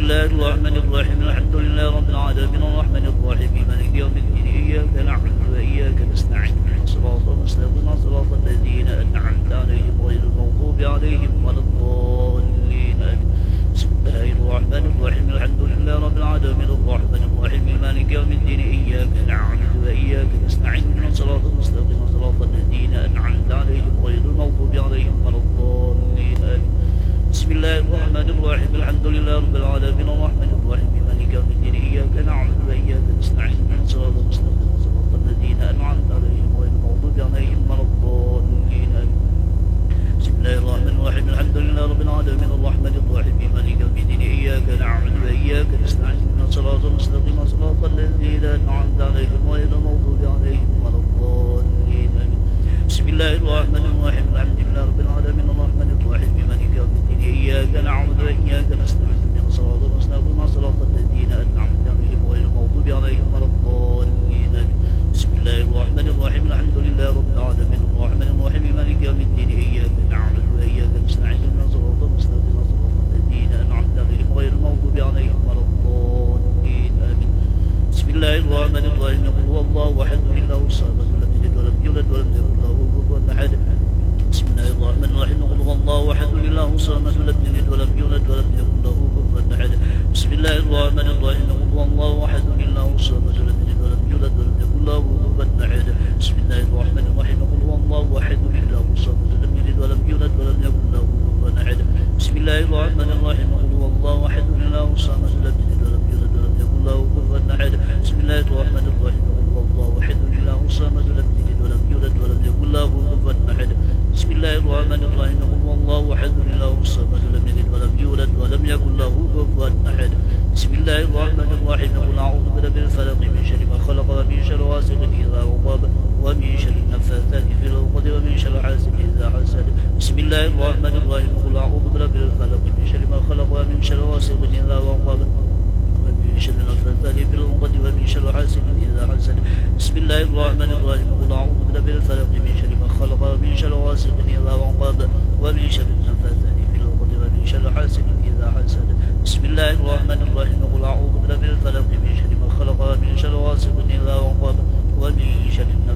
الله الرحمن الرحيم الحمد لله رب العالمين الرحمن الرحيم مالك يوم الدين إياك نعبد وإياك نستعين صراط المستقيم صراط الذين أنعمت عليهم غير المغضوب عليهم ولا الضالين بسم الله الرحمن الرحيم الحمد لله رب العالمين الرحمن الرحيم مالك يوم الدين إياك نعبد وإياك نستعين صراط المستقيم صراط الذين أنعمت عليهم غير المغضوب عليهم ولا الضالين بسم الله الرحمن الرحيم الحمد لله رب العالمين الرحمن الرحيم مالك يوم الدين إياك نعبد وإياك نستعين صراط المستقيم صراط الذين أنعمت عليهم غير المغضوب عليهم ولا الضالين بسم الله الرحمن الرحيم الحمد لله رب العالمين الرحمن الرحيم مالك يوم الدين إياك نعبد وإياك نستعين صراط المستقيم صراط الذين أنعمت عليهم غير المغضوب عليهم ولا الضالين بسم الله الرحمن الرحيم الحمد لله رب العالمين الرحمن الرحيم مالك يوم الدين إياك نعبد وإياك نستعين صراط المستقيم صراط الذين أنعمت عليهم غير المغضوب عليهم ولا الضالين بسم الله الرحمن الرحيم الحمد لله رب العالمين الرحمن الرحيم مالك يوم الدين إياك نعبد وإياك نستعين صراط المستقيم صراط الذين أنعمت عليهم غير المغضوب عليهم ولا الضالين بسم الله الرحمن الرحيم قل هو الله أحد الله الصمد لم يلد ولم يولد ولم يكن له كفوا أحد بسم الله الرحمن الرحيم قل هو الله أحد الله الصمد لم يلد ولم يولد ولم يكن له كفوا أحد بسم الله الرحمن الرحيم قل هو الله أحد الله الصمد لم يلد ولم يولد ولم يكن له كفوا أحد بسم الله الرحمن الرحيم قل هو الله أحد الله الصمد لم يلد ولم يولد ولم يكن له كفوا أحد بسم الله الرحمن الرحيم قل هو الله أحد الله الصمد لم يلد ولم يولد ولم يكن له كفوا أحد بسم الله الرحمن الرحيم قل هو الله أحد الله الصمد لم يلد ولم يولد ولم يكن له كفوا أحد بسم الله الرحمن الرحيم قل هو الله أحد الله الصمد لم يلد ولم يولد ولم يكن له كفوا أحد بسم الله الرحمن الرحيم قل أعوذ برب الفلق من شر ما خلق ومن شر غاسق إذا وقب ومن شر النفاثات في العقد ومن شر حاسد إذا حسد بسم الله الرحمن الرحيم قل أعوذ برب الفلق من شر ما خلق ومن شر غاسق إذا وقب ومن شر النفاثات في العقد ومن شر حاسد إذا حسد بسم الله الرحمن الرحيم قل أعوذ برب الفلق من شر ما خلق ومن شر غاسق إذا وقب ومن شر النفاثات في العقد ومن شر حاسد إذا حسد بسم الله الرحمن الرحيم قل أعوذ برب الفلق من شر ما خلق ومن شر غاسق إذا وقب ومن شر